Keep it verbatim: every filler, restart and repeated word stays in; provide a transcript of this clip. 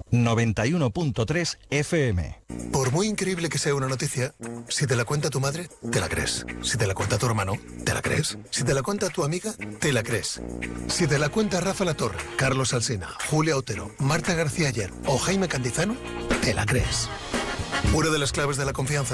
noventa y uno punto tres F M. Por muy increíble que sea una noticia, si te la cuenta tu madre, te la crees. Si te la cuenta tu hermano, te la crees. Si te la cuenta tu amiga, te la crees. Si te la cuenta Rafa Latorre, Carlos Alsina, Julia Otero, Marta García Ayer o Jaime Cantizano, te la crees. Una de las claves de la confianza